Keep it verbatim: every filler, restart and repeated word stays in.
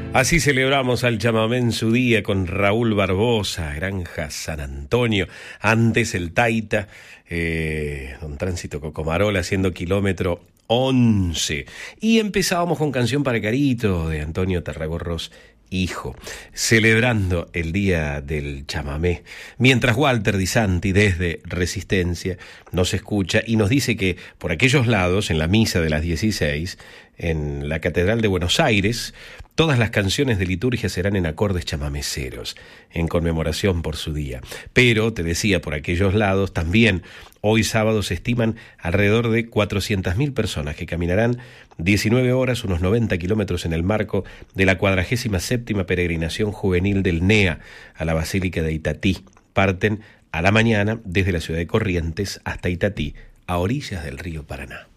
Así celebramos al chamamé en su día con Raúl Barbosa, Granja San Antonio, antes el Taita, eh, don Tránsito Cocomarola haciendo kilómetro once. Y empezábamos con Canción para Carito de Antonio Tarragorros Hijo, celebrando el día del chamamé, mientras Walter Di Santi desde Resistencia nos escucha y nos dice que por aquellos lados, en la misa de las dieciséis, en la Catedral de Buenos Aires, todas las canciones de liturgia serán en acordes chamameceros, en conmemoración por su día. Pero, te decía, por aquellos lados también, hoy sábado se estiman alrededor de cuatrocientas mil personas que caminarán diecinueve horas, unos noventa kilómetros en el marco de la cuadragésima séptima peregrinación juvenil del N E A a la Basílica de Itatí. Parten a la mañana desde la ciudad de Corrientes hasta Itatí, a orillas del río Paraná.